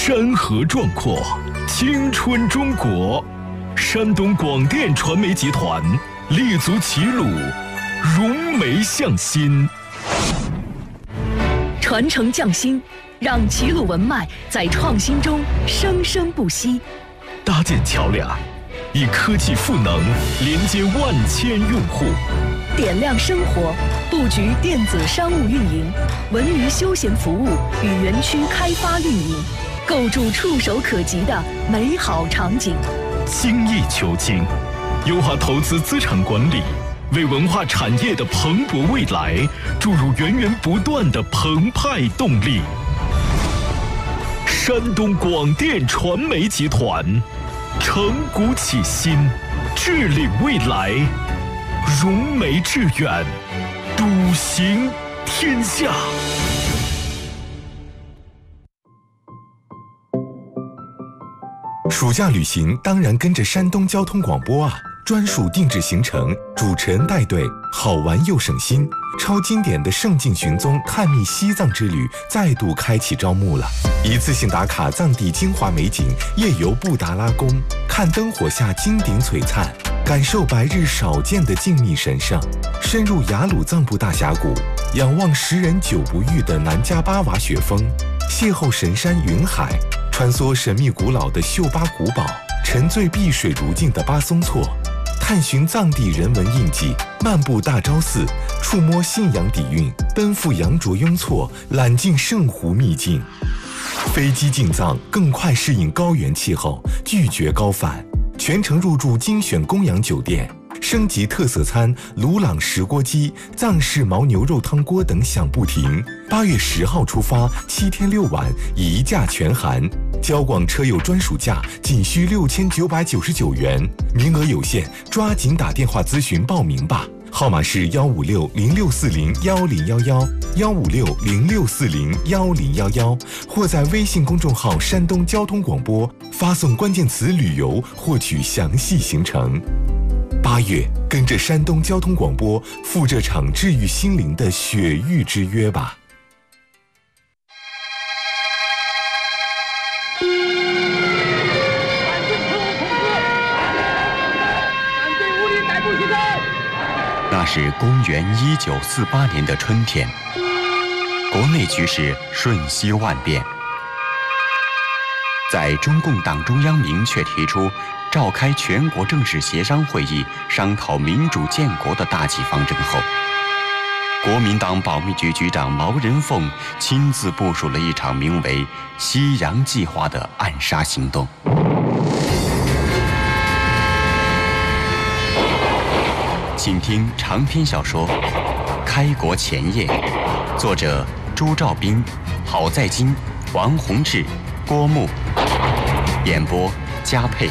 山河壮阔，青春中国。山东广电传媒集团立足齐鲁，融媒向心， 传承匠心，让齐鲁文脉在创新中生生不息。 搭建桥梁，以科技赋能连接万千用户。 点亮生活，布局电子商务运营、文娱休闲服务与园区开发运营，构筑触手可及的美好场景。 精益求精，优化投资资产管理，为文化产业的蓬勃未来注入源源不断的澎湃动力。山东广电传媒集团，承古启新，致领未来，融媒致远，笃行天下。 暑假旅行当然跟着山东交通广播啊！专属定制行程，主持人带队，好玩又省心。超经典的圣境寻踪探秘西藏之旅再度开启招募了，一次性打卡藏地精华美景，夜游布达拉宫，看灯火下金顶璀璨，感受白日少见的静谧神圣，深入雅鲁藏布大峡谷，仰望10人9不遇的南迦巴瓦雪峰，邂逅神山云海，穿梭神秘古老的秀巴古堡，沉醉碧水如镜的巴松措，探寻藏地人文印记，漫步大昭寺，触摸信仰底蕴，奔赴羊卓雍措，揽尽圣湖秘境。飞机进藏更快适应高原气候，拒绝高反，全程入住精选供养酒店，升级特色餐鲁朗石锅鸡、藏式牦牛肉汤锅等享不停。8月10号出发，7天6晚，一价全含。交广车友专属价仅需6999元，名额有限，抓紧打电话咨询报名吧。号码是15606401011，15606401011，或在微信公众号山东交通广播发送关键词旅游获取详细行程。8月，跟着山东交通广播赴这场治愈心灵的雪域之约吧。 那是公元1948年的春天，国内局势瞬息万变。在中共党中央明确提出召开全国正式协商会议，商讨民主建国的大计方针后，国民党保密局局长毛人凤亲自部署了一场名为“西洋计划”的暗杀行动。请听长篇小说《开国前夜》，作者朱兆斌、郝在金、王洪志、郭牧，演播佳佩。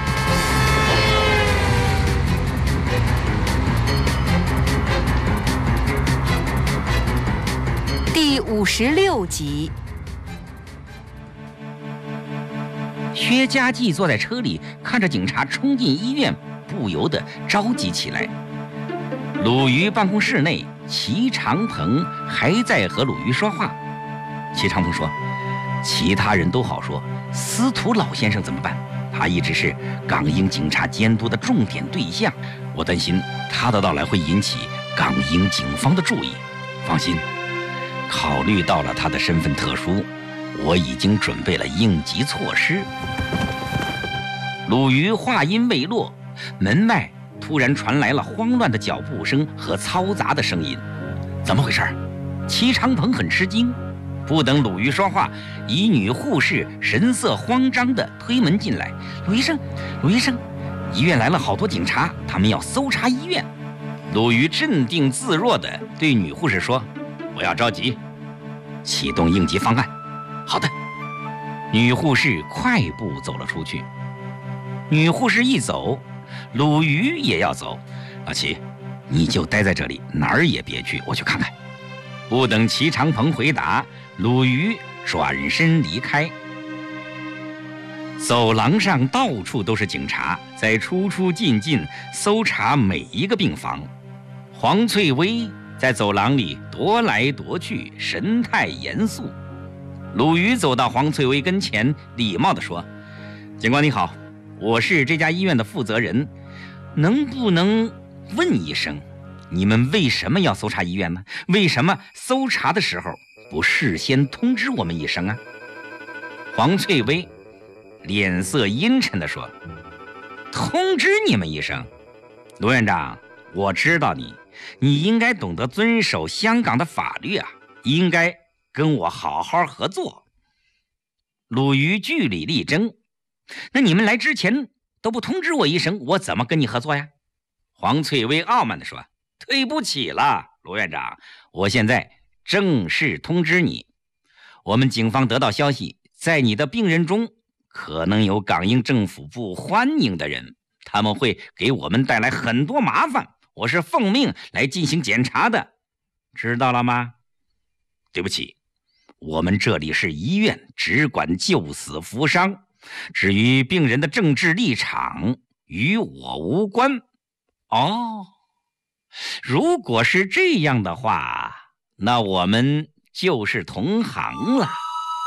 第56集。 薛家继坐在车里，看着警察冲进医院，不由得着急起来。鲁豫办公室内，齐长鹏还在和鲁豫说话。齐长鹏说：“其他人都好说，司徒老先生怎么办？他一直是港英警察监督的重点对象，我担心他的到来会引起港英警方的注意。放心，考虑到了他的身份特殊，我已经准备了应急措施。”鲁豫话音未落，门外突然传来了慌乱的脚步声和嘈杂的声音。怎么回事？齐长鹏很吃惊。不等鲁豫说话，一女护士神色慌张地推门进来：“鲁医生，鲁医生，医院来了好多警察，他们要搜查医院。”鲁豫镇定自若地对女护士说：“不要着急，启动应急方案。”好的。女护士快步走了出去。女护士一走，鲁豫也要走。老齐，你就待在这里，哪儿也别去，我去看看。不等齐长鹏回答，鲁豫转身离开。走廊上到处都是警察，在出出进进搜查每一个病房。黄翠薇在走廊里踱来踱去，神态严肃。 鲁豫走到黄翠薇跟前，礼貌地说：“警官你好，我是这家医院的负责人，能不能问一声，你们为什么要搜查医院呢？为什么搜查的时候不事先通知我们一声啊？”黄翠薇脸色阴沉地说：“通知你们一声？卢院长，我知道你应该懂得遵守香港的法律啊，应该跟我好好合作。”鲁豫据理力争：“那你们来之前都不通知我一声，我怎么跟你合作呀？”黄翠薇傲慢地说：“对不起了，卢院长，我现在正式通知你，我们警方得到消息，在你的病人中可能有港英政府不欢迎的人，他们会给我们带来很多麻烦，我是奉命来进行检查的，知道了吗？”“对不起，我们这里是医院，只管救死扶伤，至于病人的政治立场与我无关。”“哦，如果是这样的话，那我们就是同行了。”“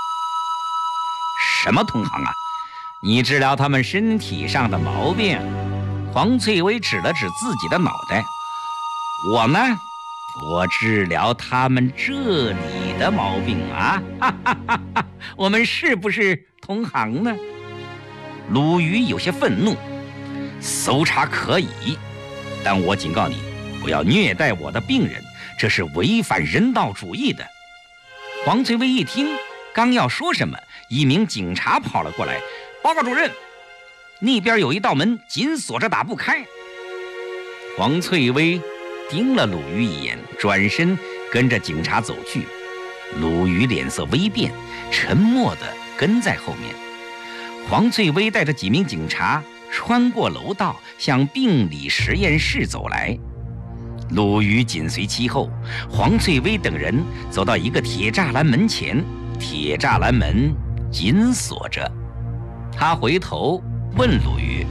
什么同行啊？你治疗他们身体上的毛病。”黄翠薇指了指自己的脑袋：“我呢，我治疗他们这里的毛病啊！哈哈哈哈，我们是不是同行呢？”鲁豫有些愤怒：“搜查可以，但我警告你，不要虐待我的病人，这是违反人道主义的。”黄翠薇一听，刚要说什么，一名警察跑了过来：“报告主任，那边有一道门紧锁着打不开。”黄翠薇盯了鲁豫一眼，转身跟着警察走去。鲁豫脸色微变，沉默地跟在后面。黄翠薇带着几名警察穿过楼道，向病理实验室走来。鲁豫紧随其后，黄翠薇等人走到一个铁栅栏门前，铁栅栏门紧锁着。他回头问鲁豫：“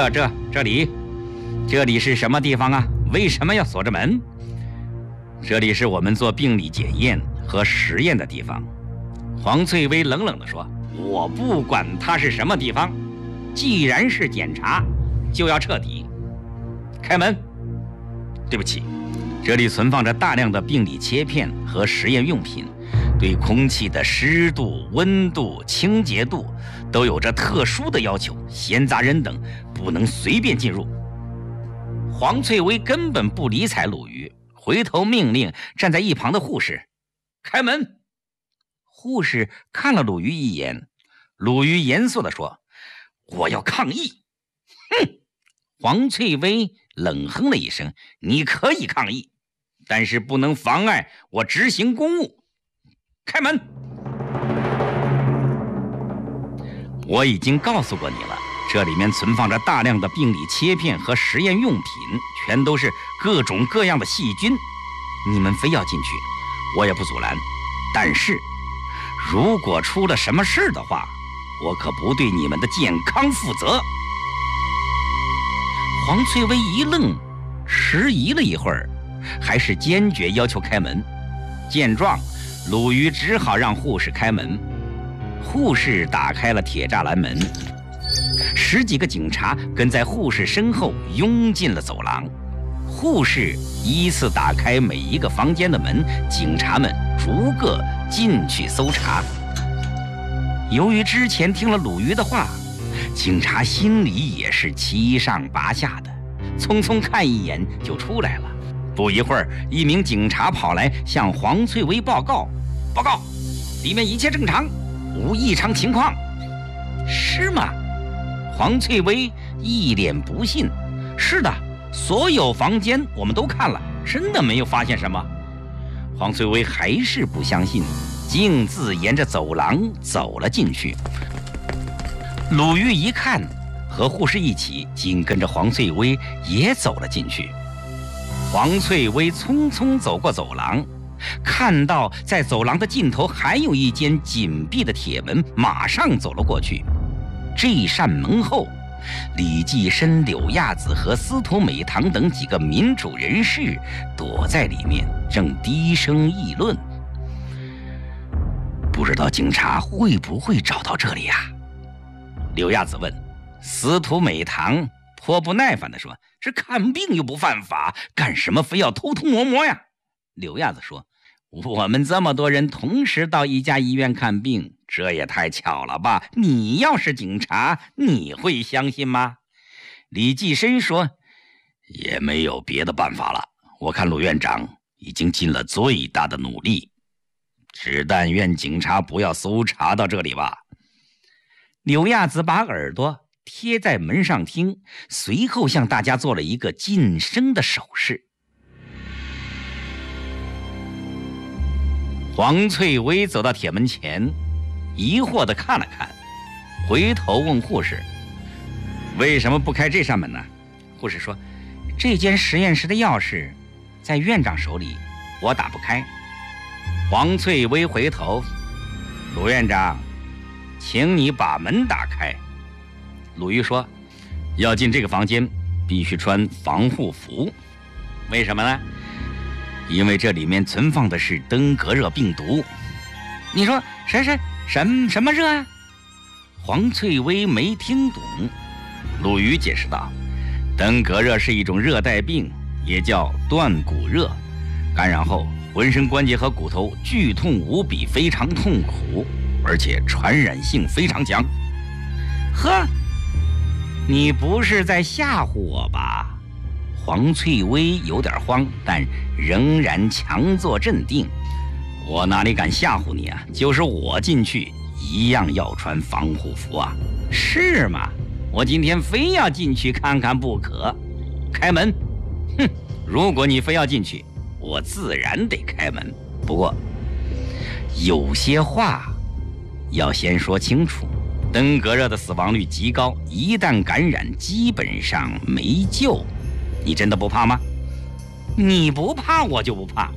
这里是什么地方啊？为什么要锁着门？”“这里是我们做病理检验和实验的地方。”黄翠薇冷冷地说：“我不管它是什么地方，既然是检查，就要彻底。开门。”“对不起，这里存放着大量的病理切片和实验用品，对空气的湿度、温度、清洁度都有着特殊的要求，闲杂人等不能随便进入。”黄翠薇根本不理睬鲁豫，回头命令站在一旁的护士：“开门。”护士看了鲁豫一眼，鲁豫严肃地说：“我要抗议。”“哼！”黄翠薇冷哼了一声：“你可以抗议，但是不能妨碍我执行公务。开门！”“我已经告诉过你了，这里面存放着大量的病理切片和实验用品，全都是各种各样的细菌。你们非要进去，我也不阻拦。但是，如果出了什么事的话，我可不对你们的健康负责。”黄翠薇一愣，迟疑了一会儿，还是坚决要求开门。见状，鲁豫只好让护士开门。护士打开了铁栅栏门，10几个警察跟在护士身后拥进了走廊。护士依次打开每一个房间的门，警察们逐个进去搜查。由于之前听了鲁豫的话，警察心里也是七上八下的，匆匆看一眼就出来了。不一会儿，一名警察跑来向黄翠薇报告：“报告，里面一切正常，无异常情况。”“是吗？”黄翠薇一脸不信：“是的，所有房间我们都看了，真的没有发现什么。”黄翠薇还是不相信，径自沿着走廊走了进去。鲁豫一看，和护士一起紧跟着黄翠薇也走了进去。黄翠薇匆匆走过走廊，看到在走廊的尽头还有一间紧闭的铁门，马上走了过去。这扇门后，李济深、柳亚子和司徒美堂等几个民主人士躲在里面，正低声议论。 不知道警察会不会找到这里呀？柳亚子问。司徒美堂颇不耐烦地说：“这看病又不犯法，干什么非要偷偷摸摸呀？”柳亚子说：“我们这么多人同时到一家医院看病，这也太巧了吧？你要是警察，你会相信吗？”李济深说：“也没有别的办法了，我看鲁院长已经尽了最大的努力，只但愿警察不要搜查到这里吧。”柳亚子把耳朵贴在门上听，随后向大家做了一个噤声的手势。黄翠薇走到铁门前，疑惑地看了看，回头问护士：“为什么不开这扇门呢？”护士说：“这间实验室的钥匙在院长手里，我打不开。”黄翠薇回头：“鲁院长，请你把门打开。”鲁豫说：“要进这个房间，必须穿防护服。为什么呢？因为这里面存放的是登革热病毒。”你说什么热啊？黄翠薇没听懂。鲁豫解释道：“登革热是一种热带病，也叫断骨热，感染后浑身关节和骨头剧痛无比，非常痛苦，而且传染性非常强。”呵，你不是在吓唬我吧？黄翠薇有点慌，但仍然强作镇定。我哪里敢吓唬你啊？就是我进去一样要穿防护服啊。是吗？我今天非要进去看看不可。开门！哼，如果你非要进去，我自然得开门。不过有些话要先说清楚。登革热的死亡率极高，一旦感染基本上没救。你真的不怕吗？你不怕我就不怕。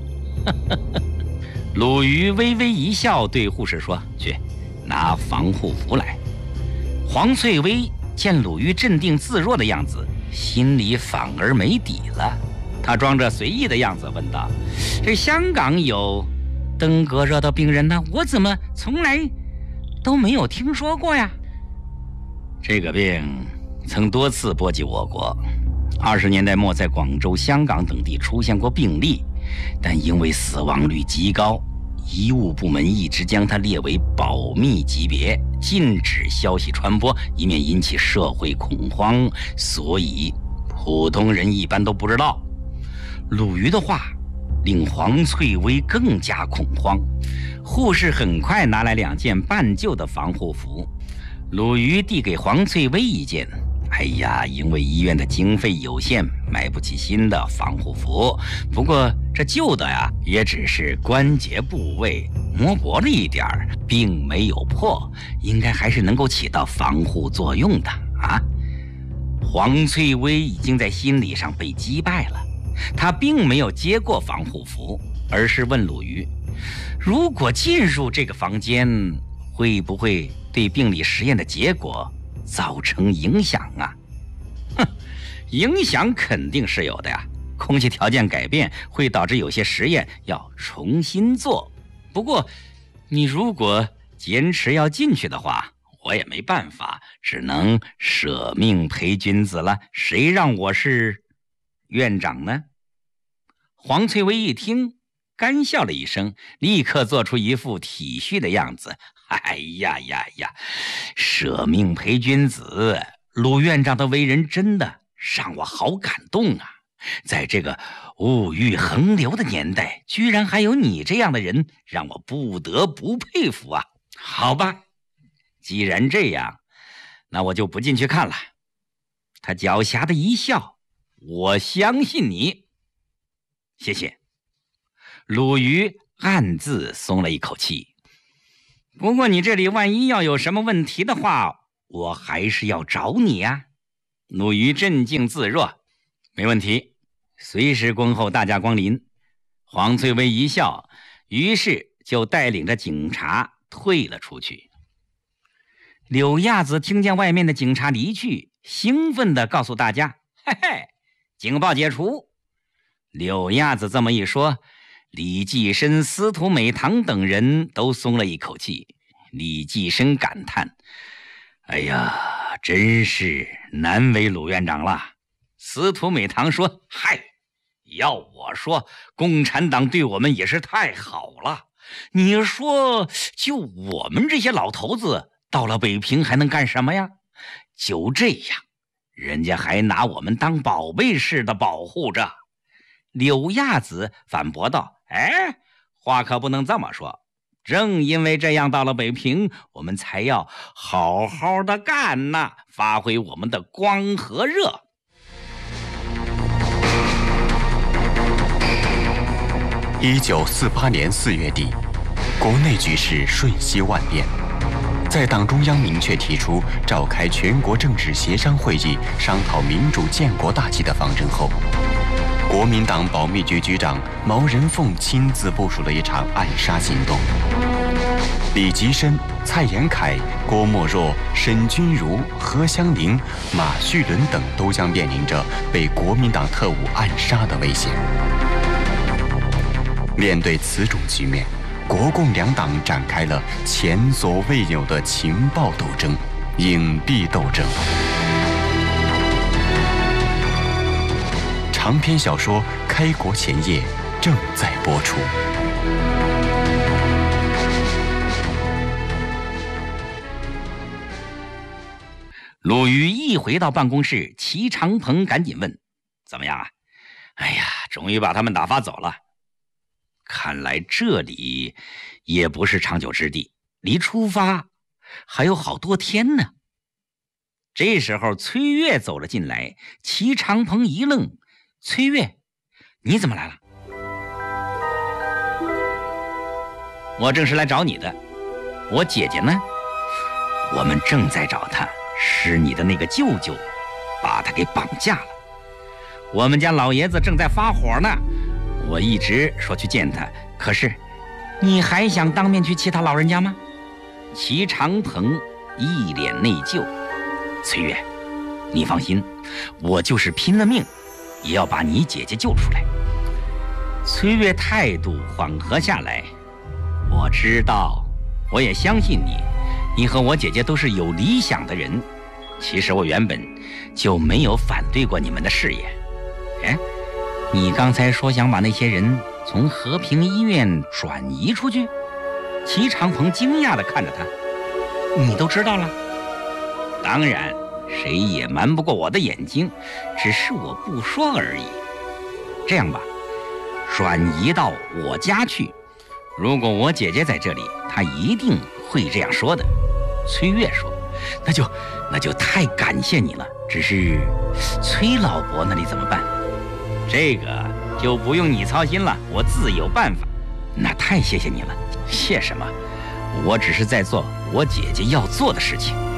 鲁豫微微一笑，对护士说：“去拿防护服来。”黄翠薇见鲁豫镇定自若的样子，心里反而没底了。她装着随意的样子问道：“这香港有登革热的病人呢？我怎么从来都没有听说过呀？”这个病曾多次波及我国，20年代末在广州、香港等地出现过病例，但因为死亡率极高，医务部门一直将它列为保密级别，禁止消息传播，以免引起社会恐慌，所以普通人一般都不知道。鲁豫的话令黄翠薇更加恐慌。护士很快拿来2件半旧的防护服，鲁豫递给黄翠薇1件。哎呀，因为医院的经费有限，买不起新的防护服。不过这旧的呀，也只是关节部位磨薄了一点儿，并没有破，应该还是能够起到防护作用的啊。黄翠薇已经在心理上被击败了，她并没有接过防护服，而是问鲁豫：“如果进入这个房间，会不会对病理实验的结果造成影响啊？”“哼，影响肯定是有的呀。空气条件改变会导致有些实验要重新做。不过，你如果坚持要进去的话，我也没办法，只能舍命陪君子了。谁让我是院长呢？”黄翠薇一听，干笑了一声，立刻做出一副体恤的样子。“哎呀，舍命陪君子，鲁院长的为人真的让我好感动啊！在这个物欲横流的年代，居然还有你这样的人，让我不得不佩服啊！好吧，既然这样，那我就不进去看了。”他狡黠的一笑：“我相信你。”“谢谢。”鲁豫暗自松了一口气。不过你这里万一要有什么问题的话，我还是要找你呀。鲁豫镇静自若：“没问题，随时恭候大驾光临。”黄翠薇一笑，于是就带领着警察退了出去。柳亚子听见外面的警察离去，兴奋地告诉大家：“嘿嘿，警报解除。”柳亚子这么一说， 李济深、司徒美堂等人都松了一口气。李济深感叹：“哎呀，真是难为鲁院长了。”司徒美堂说：“嗨，要我说，共产党对我们也是太好了。你说，就我们这些老头子到了北平还能干什么呀？就这样，人家还拿我们当宝贝似的保护着。”柳亚子反驳道：“哎，话可不能这么说。正因为这样，到了北平，我们才要好好的干呐，发挥我们的光和热。” 1948年4月底，国内局势瞬息万变。在党中央明确提出召开全国政治协商会议，商讨民主建国大计的方针后，国民党保密局局长毛人凤亲自部署了一场暗杀行动。李济深、蔡延闿、郭沫若、沈钧儒、何香凝、马叙伦等都将面临着被国民党特务暗杀的危险。面对此种局面，国共两党展开了前所未有的情报斗争、隐蔽斗争。长篇小说《开国前夜》正在播出。 鲁豫一回到办公室，齐长鹏赶紧问：“怎么样啊？”“哎呀，终于把他们打发走了。看来这里也不是长久之地，离出发还有好多天呢。”这时候崔月走了进来，齐长鹏一愣：“崔月，你怎么来了？”“我正是来找你的。我姐姐呢？”“我们正在找她，是你的那个舅舅把她给绑架了。我们家老爷子正在发火呢。我一直说去见他，可是你还想当面去气他老人家吗？”齐长鹏一脸内疚：“崔月，你放心，我就是拼了命也要把你姐姐救出来。”崔月态度缓和下来：“我知道，我也相信你，你和我姐姐都是有理想的人。其实我原本就没有反对过你们的事业。哎，你刚才说想把那些人从和平医院转移出去？”齐长鹏惊讶地看着他：“你都知道了？”“当然，谁也瞒不过我的眼睛，只是我不说而已。这样吧，转移到我家去，如果我姐姐在这里，她一定会这样说的。”崔月说：“那就太感谢你了。只是崔老伯那里怎么办？”“这个就不用你操心了，我自有办法。”“那太谢谢你了。”“谢什么？我只是在做我姐姐要做的事情。”